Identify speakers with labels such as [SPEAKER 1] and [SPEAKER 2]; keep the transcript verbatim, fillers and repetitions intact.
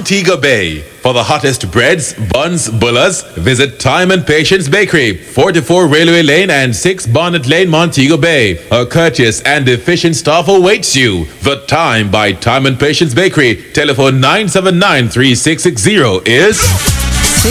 [SPEAKER 1] Montego Bay. For the hottest breads, buns, bullas, visit Time and Patience Bakery, forty-four Railway Lane and six Bonnet Lane, Montego Bay. A courteous and efficient staff awaits you. The Time by Time and Patience Bakery. Telephone nine seven nine, three six six zero is...